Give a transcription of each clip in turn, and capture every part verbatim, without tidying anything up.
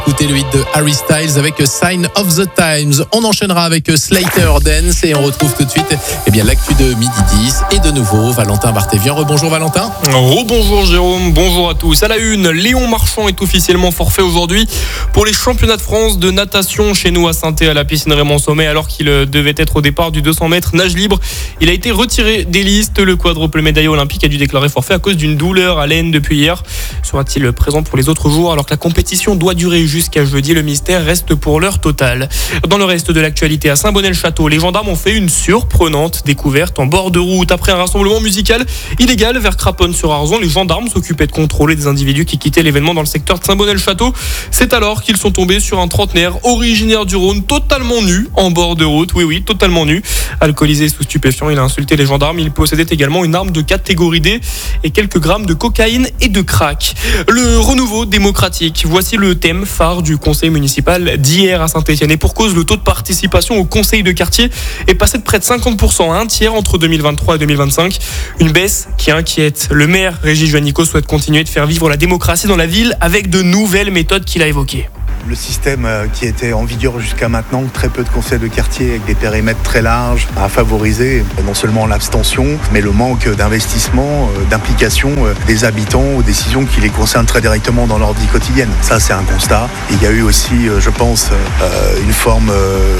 Écoutez le hit de Harry Styles avec Sign of the Times. On enchaînera avec Slater Dance et on retrouve tout de suite eh bien, l'actu de midi dix. Et de nouveau, Valentin Barthévien. Rebonjour Valentin. Rebonjour Jérôme, bonjour à tous. À la une, Léon Marchand est officiellement forfait aujourd'hui pour les championnats de France de natation chez nous à Saint-Étienne à la piscine Raymond Sommet alors qu'il devait être au départ du deux cents mètres nage libre. Il a été retiré des listes. Le quadruple médaillé olympique a dû déclarer forfait à cause d'une douleur à l'aine depuis hier. Sera-t-il présent pour les autres jours alors que la compétition doit durer jusqu'à jeudi? Le mystère reste pour l'heure totale. Dans le reste de l'actualité, à Saint-Bonnet-le-Château, les gendarmes ont fait une surprenante découverte en bord de route. Après un rassemblement musical illégal vers Craponne-sur-Arzon, les gendarmes s'occupaient de contrôler des individus qui quittaient l'événement dans le secteur de Saint-Bonnet-le-Château. C'est alors qu'ils sont tombés sur un trentenaire originaire du Rhône, totalement nu en bord de route. Oui, oui, totalement nu. Alcoolisé sous stupéfiant, il a insulté les gendarmes. Il possédait également une arme de catégorie D et quelques grammes de cocaïne et de crack. Le renouveau démocratique. Voici le thème phare du conseil municipal d'hier à Saint-Étienne. Et pour cause, le taux de participation au conseil de quartier est passé de près de cinquante pour cent à un tiers entre deux mille vingt-trois et deux mille vingt-cinq. Une baisse qui inquiète. Le maire Régis Juanico souhaite continuer de faire vivre la démocratie dans la ville avec de nouvelles méthodes qu'il a évoquées. Le système qui était en vigueur jusqu'à maintenant, très peu de conseils de quartier avec des périmètres très larges, a favorisé non seulement l'abstention, mais le manque d'investissement, d'implication des habitants aux décisions qui les concernent très directement dans leur vie quotidienne. Ça, c'est un constat. Et il y a eu aussi, je pense, une forme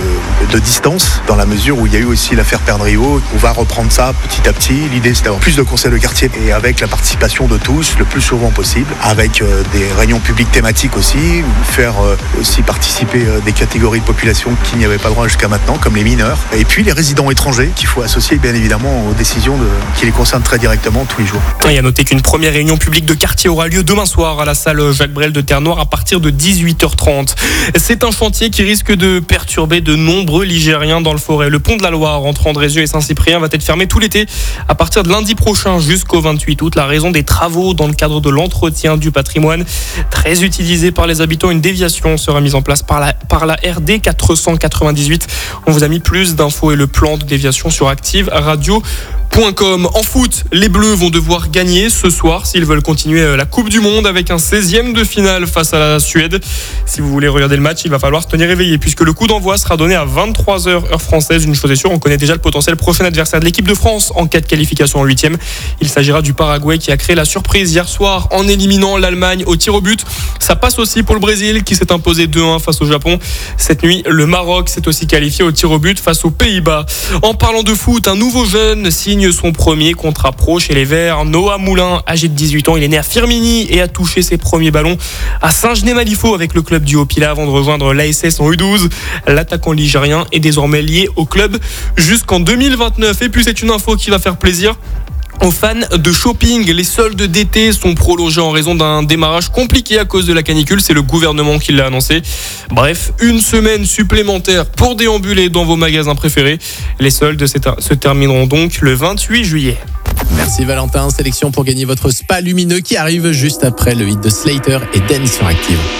de distance dans la mesure où il y a eu aussi l'affaire Perdriau. On va reprendre ça petit à petit. L'idée, c'est d'avoir plus de conseils de quartier et avec la participation de tous, le plus souvent possible, avec des réunions publiques thématiques aussi, faire aussi participer des catégories de population qui n'y avaient pas droit jusqu'à maintenant, comme les mineurs, et puis les résidents étrangers qu'il faut associer bien évidemment aux décisions de, qui les concernent très directement tous les jours. Et à noter qu'une première réunion publique de quartier aura lieu demain soir à la salle Jacques Brel de Terre-Noire à partir de dix-huit heures trente. C'est un chantier qui risque de perturber de nombreux Ligériens dans le Forêt. Le pont de la Loire entre Andrézieux et Saint-Cyprien va être fermé tout l'été à partir de lundi prochain jusqu'au vingt-huit août. La raison des travaux dans le cadre de l'entretien du patrimoine très utilisé par les habitants. Une déviation sera mise en place par la, par la R D quatre cent quatre-vingt-dix-huit. On vous a mis plus d'infos et le plan de déviation sur active radio point com. En foot, les Bleus vont devoir gagner ce soir s'ils veulent continuer la Coupe du Monde avec un seizième de finale face à la Suède. Si vous voulez regarder le match, il va falloir se tenir éveillé puisque le coup d'envoi sera donné à vingt-trois heures heure française. Une chose est sûre, on connaît déjà le potentiel prochain adversaire de l'équipe de France en cas de qualification en huitième. Il s'agira du Paraguay qui a créé la surprise hier soir en éliminant l'Allemagne au tir au but. Ça passe aussi pour le Brésil qui s'est imposé deux un face au Japon. Cette nuit, le Maroc s'est aussi qualifié au tir au but face aux Pays-Bas. En parlant de foot, un nouveau jeune signe son premier contrat pro chez les Verts. Noah Moulin, âgé de dix-huit ans, il est né à Firminy et a touché ses premiers ballons à Saint-Genis-Malifaux avec le club du Haut-Pila avant de rejoindre l'A S S en U douze. L'attaquant ligérien est désormais lié au club jusqu'en deux mille vingt-neuf. Et puis c'est une info qui va faire plaisir aux fans de shopping. Les soldes d'été sont prolongés en raison d'un démarrage compliqué à cause de la canicule. C'est le gouvernement qui l'a annoncé. Bref, une semaine supplémentaire pour déambuler dans vos magasins préférés. Les soldes se termineront donc le vingt-huit juillet. Merci Valentin. Sélection pour gagner votre spa lumineux qui arrive juste après le hit de Slater et Dance sur Active.